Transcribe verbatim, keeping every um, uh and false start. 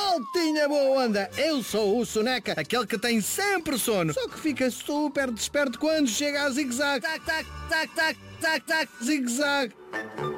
Maltinha boa onda, eu sou o Soneca, aquele que tem sempre sono, só que fica super desperto quando chega a zigue-zague. Tac, tac, tac, tac, tac, tac, zigue-zague.